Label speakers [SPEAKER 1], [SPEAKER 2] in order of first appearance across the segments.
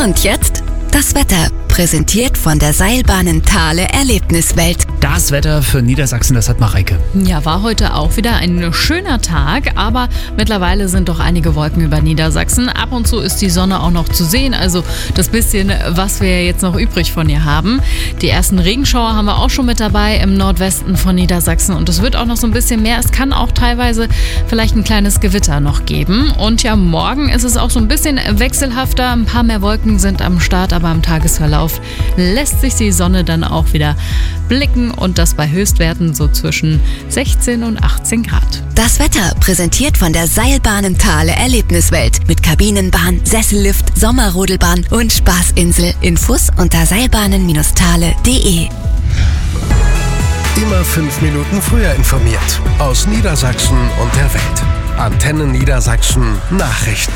[SPEAKER 1] Und jetzt das Wetter, präsentiert von der Seilbahnen Thale Erlebniswelt.
[SPEAKER 2] Das Wetter für Niedersachsen, das hat Mareike.
[SPEAKER 3] Ja, war heute auch wieder ein schöner Tag, aber mittlerweile sind doch einige Wolken über Niedersachsen. Ab und zu ist die Sonne auch noch zu sehen, also das bisschen, was wir jetzt noch übrig von ihr haben. Die ersten Regenschauer haben wir auch schon mit dabei im Nordwesten von Niedersachsen und es wird auch noch so ein bisschen mehr. Es kann auch teilweise vielleicht ein kleines Gewitter noch geben. Und ja, morgen ist es auch so ein bisschen wechselhafter. Ein paar mehr Wolken sind am Start, aber im Tagesverlauf lässt sich die Sonne dann auch wieder blicken und das bei Höchstwerten so zwischen 16 und 18 Grad.
[SPEAKER 1] Das Wetter, präsentiert von der Seilbahnen Thale Erlebniswelt mit Kabinenbahn, Sessellift, Sommerrodelbahn und Spaßinsel. Infos unter seilbahnen-thale.de.
[SPEAKER 4] Immer 5 Minuten früher informiert. Aus Niedersachsen und der Welt. Antennen Niedersachsen Nachrichten.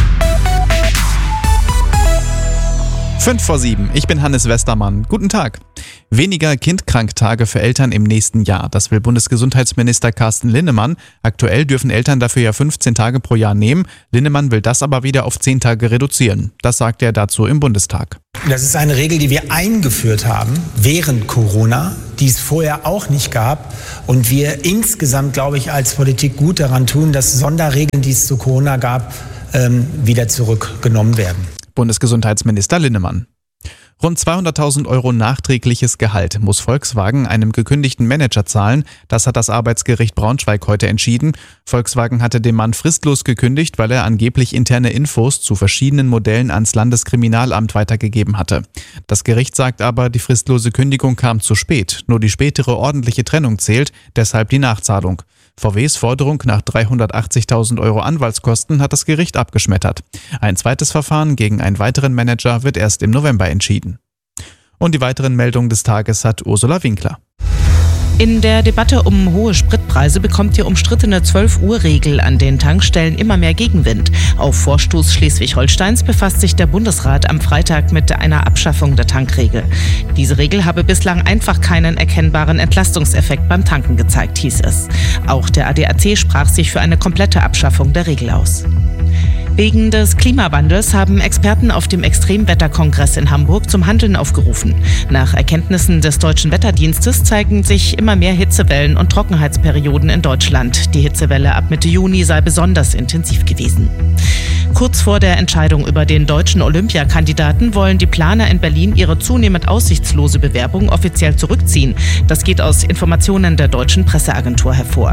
[SPEAKER 5] 5:07. Ich bin Hannes Westermann. Guten Tag. Weniger Kindkranktage für Eltern im nächsten Jahr. Das will Bundesgesundheitsminister Carsten Linnemann. Aktuell dürfen Eltern dafür ja 15 Tage pro Jahr nehmen. Linnemann will das aber wieder auf 10 Tage reduzieren. Das sagt er dazu im Bundestag.
[SPEAKER 6] Das ist eine Regel, die wir eingeführt haben während Corona, die es vorher auch nicht gab. Und wir insgesamt, glaube ich, als Politik gut daran tun, dass Sonderregeln, die es zu Corona gab, wieder zurückgenommen werden.
[SPEAKER 5] Bundesgesundheitsminister Linnemann. Rund 200.000 € nachträgliches Gehalt muss Volkswagen einem gekündigten Manager zahlen. Das hat das Arbeitsgericht Braunschweig heute entschieden. Volkswagen hatte dem Mann fristlos gekündigt, weil er angeblich interne Infos zu verschiedenen Modellen ans Landeskriminalamt weitergegeben hatte. Das Gericht sagt aber, die fristlose Kündigung kam zu spät. Nur die spätere ordentliche Trennung zählt, deshalb die Nachzahlung. VWs Forderung nach 380.000 € Anwaltskosten hat das Gericht abgeschmettert. Ein zweites Verfahren gegen einen weiteren Manager wird erst im November entschieden. Und die weiteren Meldungen des Tages hat Ursula Winkler.
[SPEAKER 7] In der Debatte um hohe Spritpreise bekommt die umstrittene 12-Uhr-Regel an den Tankstellen immer mehr Gegenwind. Auf Vorstoß Schleswig-Holsteins befasst sich der Bundesrat am Freitag mit einer Abschaffung der Tankregel. Diese Regel habe bislang einfach keinen erkennbaren Entlastungseffekt beim Tanken gezeigt, hieß es. Auch der ADAC sprach sich für eine komplette Abschaffung der Regel aus. Wegen des Klimawandels haben Experten auf dem Extremwetterkongress in Hamburg zum Handeln aufgerufen. Nach Erkenntnissen des Deutschen Wetterdienstes zeigen sich immer mehr Hitzewellen und Trockenheitsperioden in Deutschland. Die Hitzewelle ab Mitte Juni sei besonders intensiv gewesen. Kurz vor der Entscheidung über den deutschen Olympiakandidaten wollen die Planer in Berlin ihre zunehmend aussichtslose Bewerbung offiziell zurückziehen. Das geht aus Informationen der deutschen Presseagentur hervor.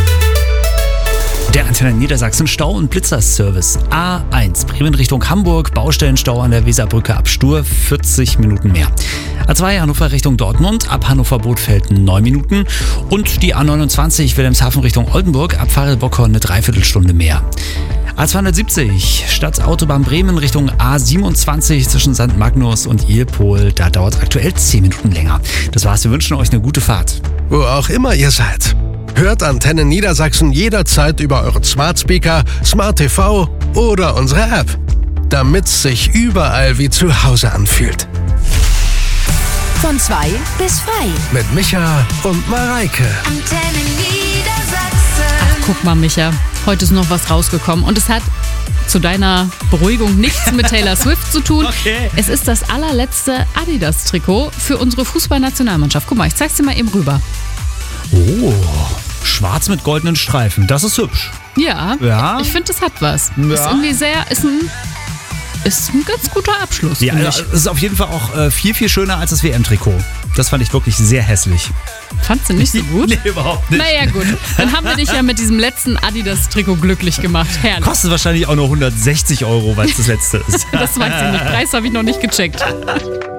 [SPEAKER 2] Der Antenne Niedersachsen Stau- und Blitzerservice. A1 Bremen Richtung Hamburg, Baustellenstau an der Weserbrücke ab Stur, 40 Minuten mehr. A2 Hannover Richtung Dortmund, ab Hannover-Bothfelden 9 Minuten. Und die A29 Wilhelmshaven Richtung Oldenburg, ab Pfarrel-Bockhorn eine Dreiviertelstunde mehr. A270 Stadtautobahn Bremen Richtung A27 zwischen St. Magnus und Ilpol. Da dauert es aktuell 10 Minuten länger. Das war's, wir wünschen euch eine gute Fahrt.
[SPEAKER 4] Wo auch immer ihr seid. Hört Antenne Niedersachsen jederzeit über euren Smart Speaker, Smart TV oder unsere App, damit's sich überall wie zu Hause anfühlt.
[SPEAKER 1] Von 2 bis frei.
[SPEAKER 4] Mit Micha und Mareike.
[SPEAKER 1] Antenne Niedersachsen.
[SPEAKER 3] Ach, guck mal, Micha, heute ist noch was rausgekommen und es hat zu deiner Beruhigung nichts mit Taylor Swift zu tun.
[SPEAKER 2] Okay.
[SPEAKER 3] Es ist das allerletzte Adidas-Trikot für unsere Fußballnationalmannschaft. Guck mal, ich zeig's dir mal eben rüber.
[SPEAKER 2] Oh, schwarz mit goldenen Streifen, das ist hübsch.
[SPEAKER 3] Ja. Ich finde, das hat was.
[SPEAKER 2] Ja.
[SPEAKER 3] Ist irgendwie ist ein ganz guter Abschluss.
[SPEAKER 2] Ja,
[SPEAKER 3] finde
[SPEAKER 2] es
[SPEAKER 3] ich.
[SPEAKER 2] ist auf jeden Fall auch viel, viel schöner als das WM-Trikot. Das fand ich wirklich sehr hässlich.
[SPEAKER 3] Fandst du nicht so gut?
[SPEAKER 2] Nee, überhaupt nicht.
[SPEAKER 3] Naja, gut. Dann haben wir dich ja mit diesem letzten Adidas-Trikot glücklich gemacht. Herrlich.
[SPEAKER 2] Kostet wahrscheinlich auch nur 160 €, weil es das letzte ist.
[SPEAKER 3] Das weiß ich nicht. Preis habe ich noch nicht gecheckt.